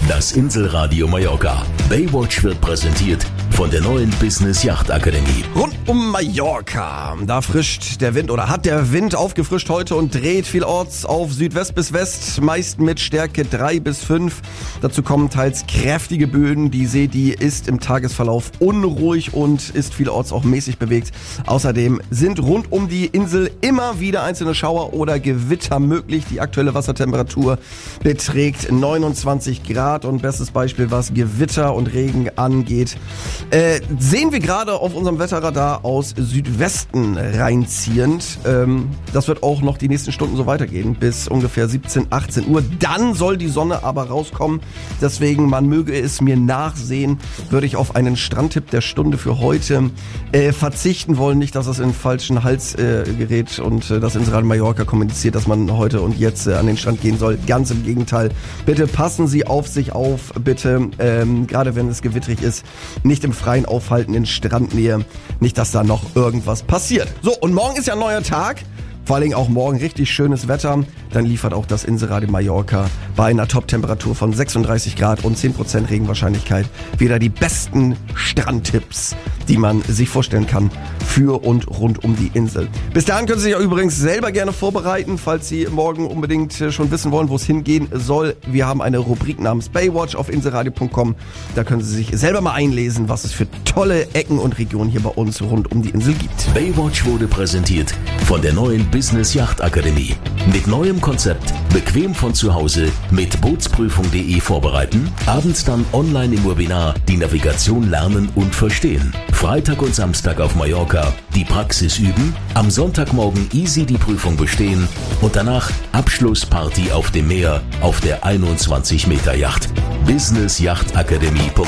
Das Inselradio Mallorca. Baywatch wird präsentiert von der neuen Business Yacht Akademie. Rund um Mallorca, da frischt der Wind oder hat der Wind aufgefrischt heute und dreht vielorts auf Südwest bis West, meist mit Stärke 3 bis 5. Dazu kommen teils kräftige Böen. Die See, die ist im Tagesverlauf unruhig und ist vielorts auch mäßig bewegt. Außerdem sind rund um die Insel immer wieder einzelne Schauer oder Gewitter möglich. Die aktuelle Wassertemperatur beträgt 29 Grad und bestes Beispiel, was Gewitter und Regen angeht, sehen wir gerade auf unserem Wetterradar aus Südwesten reinziehend. Das wird auch noch die nächsten Stunden so weitergehen, bis ungefähr 17, 18 Uhr. Dann soll die Sonne aber rauskommen. Deswegen, man möge es mir nachsehen, würde ich auf einen Strandtipp der Stunde für heute verzichten wollen. Nicht, dass es in den falschen Hals gerät und das Inselradio Mallorca kommuniziert, dass man heute und jetzt an den Strand gehen soll. Ganz im Gegenteil. Bitte passen Sie auf sich auf, bitte, gerade wenn es gewitterig ist, nicht im Freien aufhalten, in Strandnähe, nicht, dass da noch irgendwas passiert. So, und morgen ist ja ein neuer Tag. Vor allen Dingen auch morgen richtig schönes Wetter. Dann liefert auch das Inselradio Mallorca bei einer Top-Temperatur von 36 Grad und 10% Regenwahrscheinlichkeit wieder die besten Strandtipps, die man sich vorstellen kann für und rund um die Insel. Bis dahin können Sie sich auch übrigens selber gerne vorbereiten, falls Sie morgen unbedingt schon wissen wollen, wo es hingehen soll. Wir haben eine Rubrik namens Baywatch auf inselradio.com. Da können Sie sich selber mal einlesen, was es für tolle Ecken und Regionen hier bei uns rund um die Insel gibt. Baywatch wurde präsentiert von der neuen Business Yacht Akademie. Mit neuem Konzept, bequem von zu Hause, mit Bootsprüfung.de vorbereiten, abends dann online im Webinar die Navigation lernen und verstehen. Freitag und Samstag auf Mallorca die Praxis üben, am Sonntagmorgen easy die Prüfung bestehen und danach Abschlussparty auf dem Meer auf der 21 Meter Yacht. businessjachtakademie.com